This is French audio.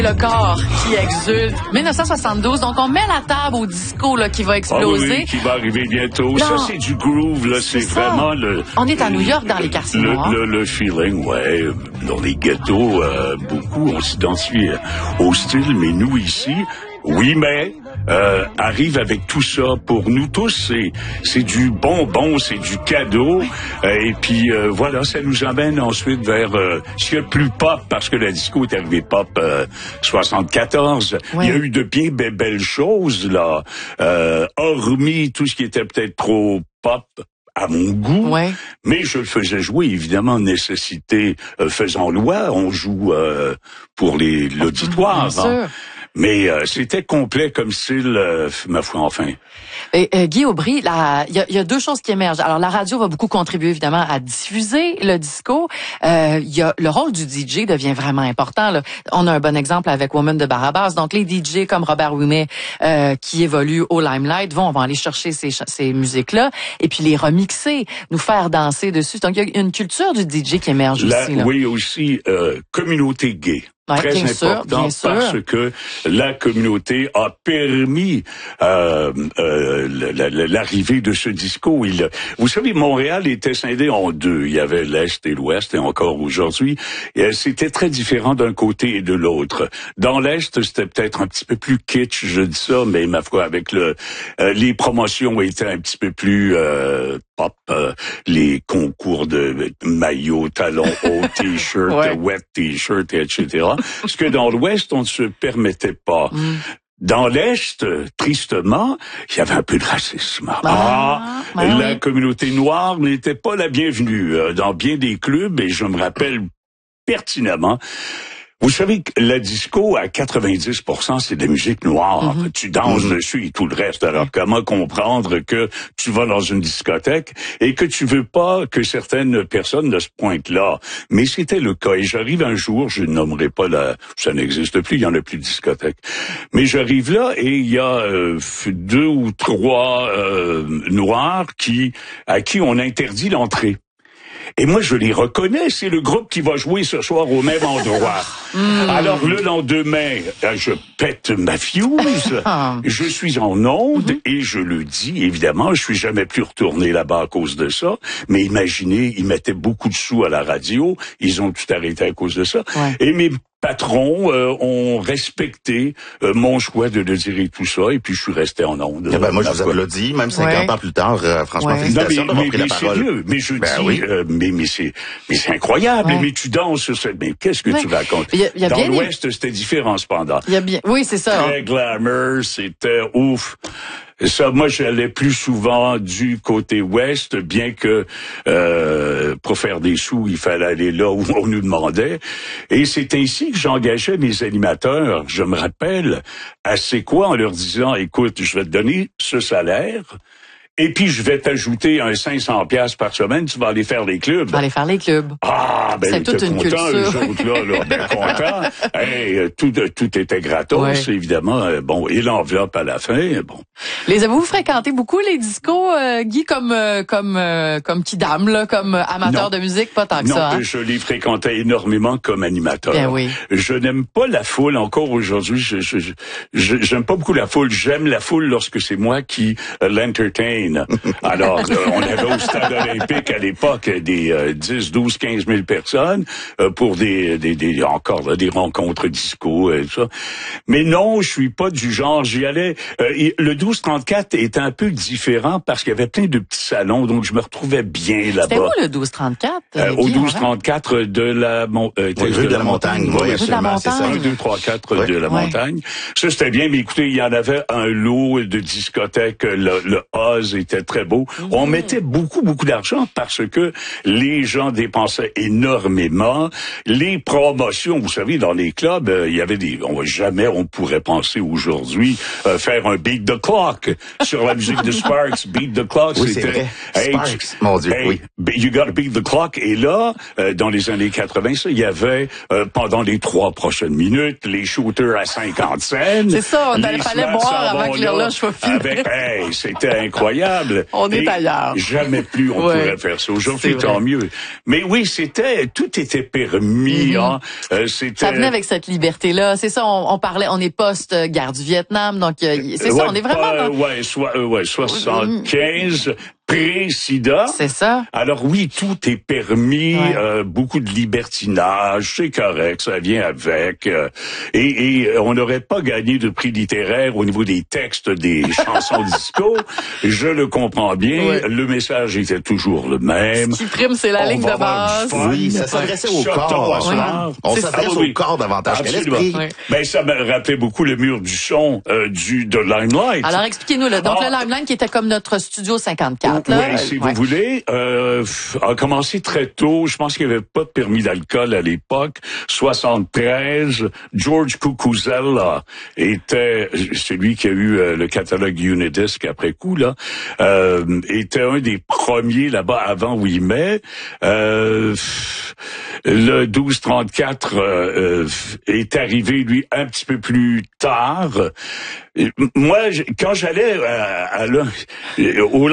Le corps qui exulte. 1972, donc on met la table au disco là, qui va exploser. Ah oui, qui va arriver bientôt. Non. Ça, c'est du groove, là. C'est vraiment le... On est à New York dans les quartiers noirs. Le feeling, ouais. Dans les ghettos, beaucoup, on s'identifie au style, mais nous, ici... Oui, mais arrive avec tout ça pour nous tous, c'est du bonbon, c'est du cadeau, et puis voilà, ça nous amène ensuite vers ce qu'il y a de plus pop, parce que la disco est arrivée pop 74. Oui. Il y a eu de bien belles choses là, hormis tout ce qui était peut-être trop pop à mon goût, ouais. Mais je le faisais jouer, évidemment, nécessité faisant loi, on joue pour l'auditoire. Bien sûr. Mais c'était complet comme style, ma foi, enfin. Et, Guy Aubry, il y a deux choses qui émergent. Alors, la radio va beaucoup contribuer, évidemment, à diffuser le disco. Il y a le rôle du DJ devient vraiment important. Là. On a un bon exemple avec Woman de Barabas. Donc, les DJ comme Robert Ouimet, qui évoluent au Limelight, vont aller chercher ces musiques-là et puis les remixer, nous faire danser dessus. Donc, il y a une culture du DJ qui émerge aussi. Là. Oui, aussi, communauté gay. Ouais, très important parce que la communauté a permis l'arrivée de ce disco. Vous savez, Montréal était scindé en deux. Il y avait l'Est et l'Ouest, et encore aujourd'hui. C'était très différent d'un côté et de l'autre. Dans l'Est, c'était peut-être un petit peu plus kitsch, je dis ça, mais ma foi, avec les promotions étaient un petit peu plus pop. Les concours de maillots, talons hauts, t-shirts, ouais. Wet t-shirts, etc. Ce que dans l'Ouest, on ne se permettait pas. Dans l'Est, tristement, il y avait un peu de racisme. La communauté noire n'était pas la bienvenue dans bien des clubs, et je me rappelle pertinemment. Vous savez que la disco, à 90%, c'est de la musique noire. Tu danses dessus et tout le reste. Alors, comment comprendre que tu vas dans une discothèque et que tu veux pas que certaines personnes ne se pointent là? Mais c'était le cas. Et j'arrive un jour, je ne nommerai pas ça n'existe plus, il y en a plus de discothèque. Mais j'arrive là et il y a 2 ou 3 noirs à qui on interdit l'entrée. Et moi, je les reconnais, c'est le groupe qui va jouer ce soir au même endroit. Alors, le lendemain, je pète ma fuse, je suis en onde et je le dis, évidemment, je suis jamais plus retourné là-bas à cause de ça, mais imaginez, ils mettaient beaucoup de sous à la radio, ils ont tout arrêté à cause de ça. Ouais. Et mes patrons ont respecté mon choix de dire tout ça, et puis je suis resté en onde. Moi, je vous applaudis, même 50 ans plus tard, franchement, félicitations d'avoir pris la parole. Sérieux, mais je dis, mais c'est incroyable, mais tu danses sur cette... Mais qu'est-ce que tu racontes? Dans l'Ouest, c'était différent, cependant. Oui, c'est ça. Très glamour, c'était ouf. Ça, moi, j'allais plus souvent du côté ouest, bien que pour faire des sous, il fallait aller là où on nous demandait. Et c'est ainsi que j'engageais mes animateurs, je me rappelle, à C'est quoi, en leur disant, écoute, je vais te donner ce salaire, et puis je vais t'ajouter un 500$ par semaine, tu vas aller faire les clubs. Tu vas aller faire les clubs. Ah, ben, c'est toute une culture. Les autres là, ben content. Hey, tout était gratos, évidemment. Bon, et l'enveloppe à la fin, bon. Les avez-vous fréquenté beaucoup les discos, Guy, comme kidam, là, comme amateur de musique, pas tant que ça. Non, je les fréquentais énormément comme animateur. Ben oui. Je n'aime pas la foule encore aujourd'hui. J'aime pas beaucoup la foule. J'aime la foule lorsque c'est moi qui l'entertain. Alors, on avait au stade olympique à l'époque des 10, 12, 15 000 personnes pour des rencontres disco et tout ça. Mais non, je suis pas du genre. J'y allais. Le 12-34 était un peu différent parce qu'il y avait plein de petits salons, donc je me retrouvais bien là-bas. C'était où le 12-34? Au 12-34 de la rue de la Montagne. Oui, absolument, c'est ça. 1, 2, 3, 4 de la Montagne. Ça, c'était bien, mais écoutez, il y en avait un lot de discothèques, le Oz était très beau. On mettait beaucoup d'argent parce que les gens dépensaient énormément. Les promotions, vous savez, dans les clubs, il y avait on pourrait penser aujourd'hui faire un beat the clock sur la musique de Sparks. Beat the clock, oui, c'était Sparks, mon Dieu, oui. You gotta beat the clock. Et là, dans les années 80, il y avait pendant les 3 prochaines minutes les shooters à 50 cents. C'est ça, il fallait boire avant que l'horloge soit finie. C'était incroyable. incroyable. On est ailleurs. Jamais plus on pourrait faire ça. Aujourd'hui, tant mieux. Mais oui, tout était permis. Hein. Ça venait avec cette liberté-là. C'est ça, on parlait, on est post-guerre du Vietnam, donc c'est ça, on est vraiment... 75... pré-sida. C'est ça. Alors oui, tout est permis, beaucoup de libertinage, c'est correct, ça vient avec. Et on n'aurait pas gagné de prix littéraire au niveau des textes des chansons disco. Je le comprends bien. Ouais. Le message était toujours le même. Ce qui prime, c'est la ligne de base. Oui, ça s'adressait au corps. On s'adresse au corps davantage qu'à l'esprit. Ben, ça me rappelait beaucoup le mur du son de Limelight. Alors, expliquez-nous, là. Donc, le Limelight qui était comme notre studio 54. Oui, si vous voulez, a commencé très tôt. Je pense qu'il n'y avait pas de permis d'alcool à l'époque. 73, George Cucuzella était celui qui a eu le catalogue Unidisc après coup là. Était un des premiers là-bas avant 8 mai. Le 1234 est arrivé lui un petit peu plus tard. Moi, quand j'allais au